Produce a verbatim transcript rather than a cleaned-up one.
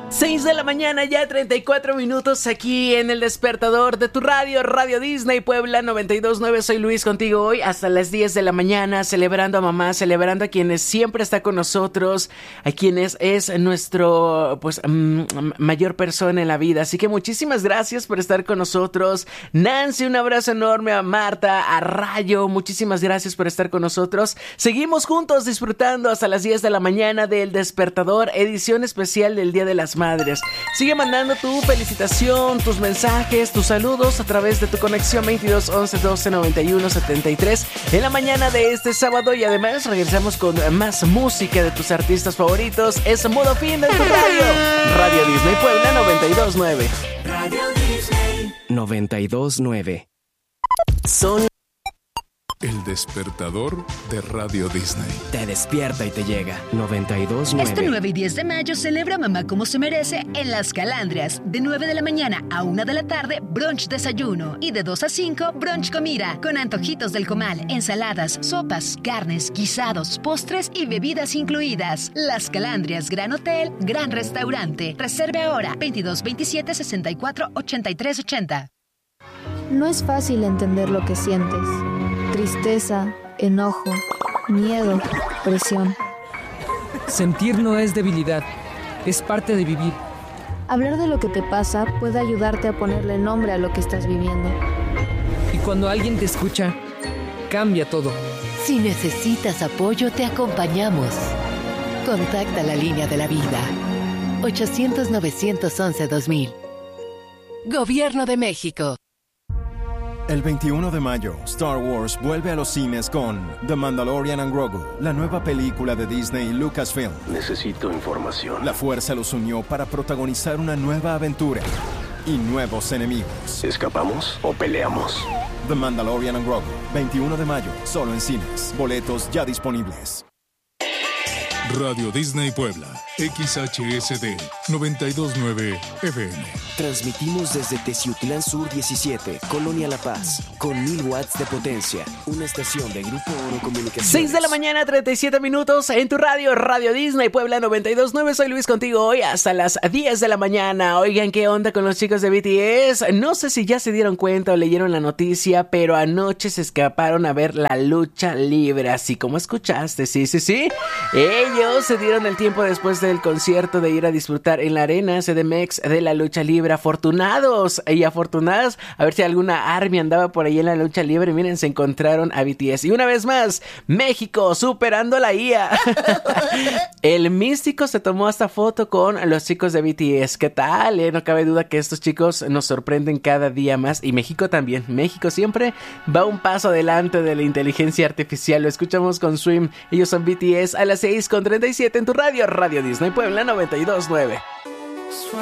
seis de la mañana, ya treinta y cuatro minutos aquí en el despertador de tu radio, Radio Disney Puebla noventa y dos punto nueve. Soy Luis, contigo hoy hasta las diez de la mañana, celebrando a mamá, celebrando a quienes siempre está con nosotros, a quienes es nuestro, pues, mm, mayor persona en la vida. Así que muchísimas gracias por estar con nosotros. Nancy, un abrazo enorme. A Marta, a Rayo, muchísimas gracias por estar con nosotros. Seguimos juntos disfrutando hasta las diez de la mañana del despertador, edición especial del Día de las Madres. Sigue mandando tu felicitación, tus mensajes, tus saludos a través de tu conexión veintidós once doce noventa y uno setenta y tres en la mañana de este sábado, y además regresamos con más música de tus artistas favoritos. Es Modo Fin de tu radio, Radio Disney Puebla noventa y dos punto nueve. Radio Disney noventa y dos punto nueve. Son el despertador de Radio Disney. Te despierta y te llega. noventa y dos punto nueve. Este nueve y diez de mayo celebra mamá como se merece en Las Calandrias. De nueve de la mañana a una de la tarde, brunch desayuno. Y de dos a cinco, brunch comida. Con antojitos del comal, ensaladas, sopas, carnes, guisados, postres y bebidas incluidas. Las Calandrias, gran hotel, gran restaurante. Reserve ahora, veintidós veintisiete sesenta y cuatro ochenta y tres ochenta. No es fácil entender lo que sientes. Tristeza, enojo, miedo, presión. Sentir no es debilidad, es parte de vivir. Hablar de lo que te pasa puede ayudarte a ponerle nombre a lo que estás viviendo. Y cuando alguien te escucha, cambia todo. Si necesitas apoyo, te acompañamos. Contacta la línea de la vida. ochocientos novecientos once dos mil. Gobierno de México. El veintiuno de mayo, Star Wars vuelve a los cines con The Mandalorian and Grogu, la nueva película de Disney y Lucasfilm. Necesito información. La fuerza los unió para protagonizar una nueva aventura y nuevos enemigos. ¿Escapamos o peleamos? The Mandalorian and Grogu, veintiuno de mayo, solo en cines. Boletos ya disponibles. Radio Disney Puebla, X H S D noventa y dos punto nueve F M. Transmitimos desde Teciutlán Sur diecisiete, Colonia La Paz, con mil watts de potencia. Una estación de Grupo Oro Comunicaciones. seis de la mañana, treinta y siete minutos en tu radio, Radio Disney Puebla noventa y dos punto nueve. Soy Luis, contigo hoy hasta las diez de la mañana. Oigan, ¿qué onda con los chicos de B T S? No sé si ya se dieron cuenta o leyeron la noticia, pero anoche se escaparon a ver la lucha libre, así como escuchaste. Sí, sí, sí. Ellos se dieron el tiempo después del concierto de ir a disfrutar en la arena C D M X de la lucha libre. Afortunados y afortunadas, a ver si alguna ARMY andaba por ahí en la lucha libre. Miren, se encontraron a B T S. Y una vez más, México superando la I A. El místico se tomó hasta foto con los chicos de B T S. ¿Qué tal? Eh? No cabe duda que estos chicos nos sorprenden cada día más. Y México también. México siempre va un paso adelante de la inteligencia artificial. Lo escuchamos con Swim. Ellos son B T S a las seis con treinta y siete en tu radio, Radio Disney Puebla noventa y dos punto nueve.